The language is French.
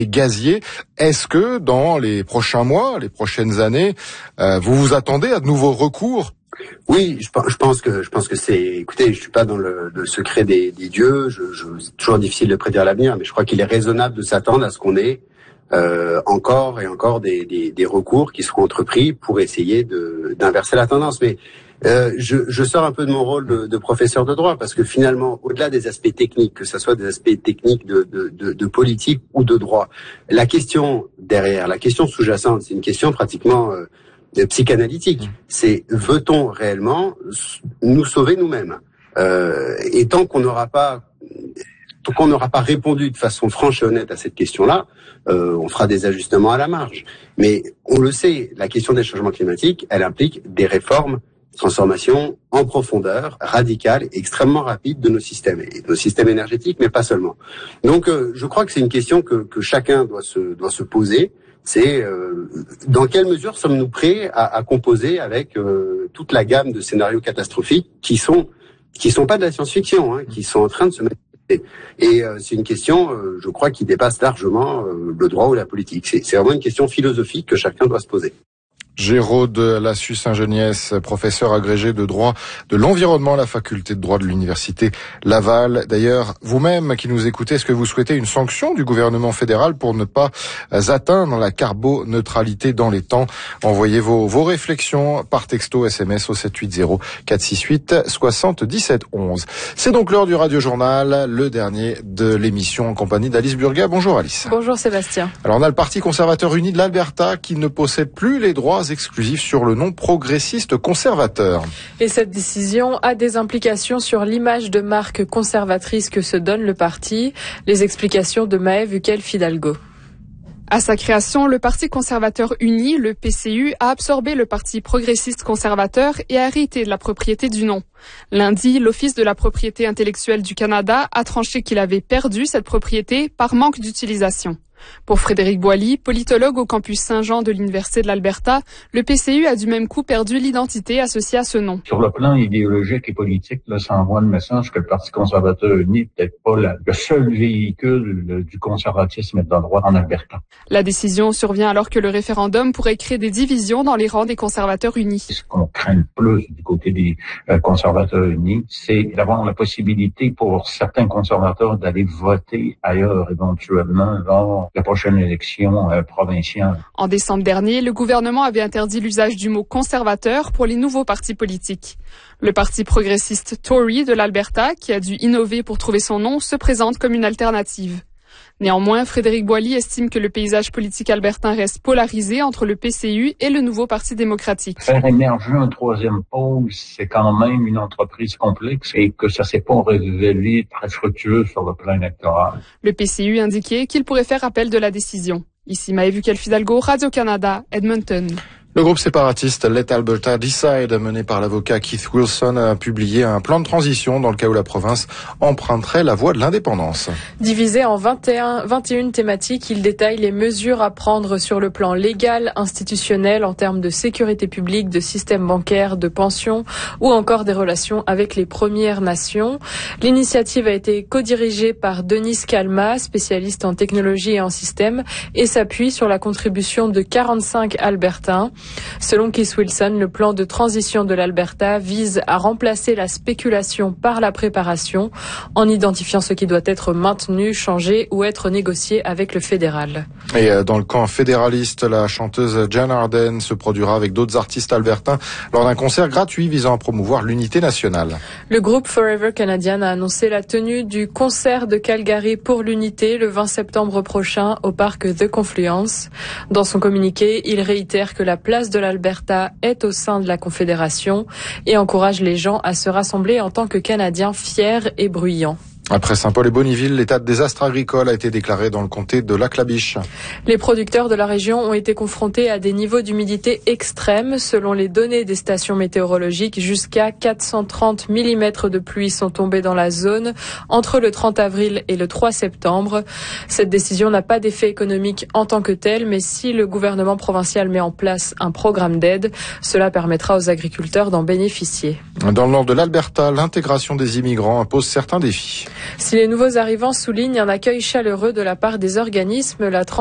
gaziers. Est-ce que dans les prochains mois, les prochaines années, vous vous attendez à de nouveaux recours? Oui, je pense que c'est. Écoutez, je suis pas dans le secret des dieux. C'est toujours difficile de prédire l'avenir, mais je crois qu'il est raisonnable de s'attendre à ce qu'on ait encore et encore des recours qui seront entrepris pour essayer d'inverser la tendance. Mais je sors un peu de mon rôle de professeur de droit parce que finalement, au-delà des aspects techniques, que ce soit des aspects techniques de politique ou de droit, la question derrière, la question sous-jacente, c'est une question pratiquement psychanalytique. C'est veut-on réellement nous sauver nous-mêmes et tant qu'on n'aura pas répondu de façon franche et honnête à cette question-là, on fera des ajustements à la marge. Mais on le sait, la question des changements climatiques, elle implique des réformes, transformations en profondeur, radicales, extrêmement rapides de nos systèmes, et de nos systèmes énergétiques, mais pas seulement. Donc, je crois que c'est une question que chacun doit se poser. C'est dans quelle mesure sommes-nous prêts à composer avec toute la gamme de scénarios catastrophiques qui sont pas de la science-fiction, qui sont en train de se manifester. Et c'est une question, je crois, qui dépasse largement le droit ou la politique. C'est vraiment une question philosophique que chacun doit se poser. Géraude Lassus-Saint-Geniès, professeur agrégé de droit de l'environnement à la faculté de droit de l'université Laval. D'ailleurs, vous-même qui nous écoutez, est-ce que vous souhaitez une sanction du gouvernement fédéral pour ne pas atteindre la carboneutralité dans les temps? Envoyez vos réflexions par texto SMS au 780-468-7711. C'est donc l'heure du Radio Journal, le dernier de l'émission en compagnie d'Alice Burgat. Bonjour Alice. Bonjour Sébastien. Alors on a le Parti conservateur uni de l'Alberta qui ne possède plus les droits exclusifs sur le nom progressiste conservateur. Et cette décision a des implications sur l'image de marque conservatrice que se donne le parti. Les explications de Maëve Ukel-Fidalgo. À sa création, le Parti conservateur uni, le PCU, a absorbé le Parti progressiste conservateur et a hérité de la propriété du nom. Lundi, l'Office de la propriété intellectuelle du Canada a tranché qu'il avait perdu cette propriété par manque d'utilisation. Pour Frédéric Boily, politologue au campus Saint-Jean de l'Université de l'Alberta, le PCU a du même coup perdu l'identité associée à ce nom. Sur le plan idéologique et politique, là, ça envoie le message que le Parti conservateur uni n'est peut-être pas le seul véhicule du conservatisme et de la droite en Alberta. La décision survient alors que le référendum pourrait créer des divisions dans les rangs des conservateurs unis. Ce qu'on craint le plus du côté des conservateurs unis, c'est d'avoir la possibilité pour certains conservateurs d'aller voter ailleurs éventuellement lors la prochaine élection provinciale. En décembre dernier, le gouvernement avait interdit l'usage du mot conservateur pour les nouveaux partis politiques. Le parti progressiste Tory de l'Alberta, qui a dû innover pour trouver son nom, se présente comme une alternative. Néanmoins, Frédéric Boily estime que le paysage politique albertain reste polarisé entre le PCU et le nouveau Parti démocratique. Faire émerger un troisième pôle, c'est quand même une entreprise complexe et que ça s'est pas révélé très fructueux sur le plan électoral. Le PCU indiquait qu'il pourrait faire appel de la décision. Ici Maëve Ukel-Fidalgo, Radio-Canada, Edmonton. Le groupe séparatiste Let Alberta Decide, mené par l'avocat Keith Wilson, a publié un plan de transition dans le cas où la province emprunterait la voie de l'indépendance. Divisé en 21 thématiques, il détaille les mesures à prendre sur le plan légal, institutionnel, en termes de sécurité publique, de système bancaire, de pension ou encore des relations avec les Premières Nations. L'initiative a été co-dirigée par Denis Kalma, spécialiste en technologie et en système, et s'appuie sur la contribution de 45 Albertains. Selon Keith Wilson, le plan de transition de l'Alberta vise à remplacer la spéculation par la préparation en identifiant ce qui doit être maintenu, changé ou être négocié avec le fédéral. Et dans le camp fédéraliste, la chanteuse Jan Arden se produira avec d'autres artistes albertains lors d'un concert gratuit visant à promouvoir l'unité nationale. Le groupe Forever Canadian a annoncé la tenue du concert de Calgary pour l'unité le 20 septembre prochain au parc The Confluence. Dans son communiqué, il réitère que la place de l'Alberta est au sein de la Confédération et encourage les gens à se rassembler en tant que Canadiens fiers et bruyants. Après Saint-Paul et Bonneville, l'état de désastre agricole a été déclaré dans le comté de Lac-La-Biche. Les producteurs de la région ont été confrontés à des niveaux d'humidité extrêmes. Selon les données des stations météorologiques, jusqu'à 430 mm de pluie sont tombés dans la zone entre le 30 avril et le 3 septembre. Cette décision n'a pas d'effet économique en tant que tel, mais si le gouvernement provincial met en place un programme d'aide, cela permettra aux agriculteurs d'en bénéficier. Dans le nord de l'Alberta, l'intégration des immigrants impose certains défis. Si les nouveaux arrivants soulignent un accueil chaleureux de la part des organismes, la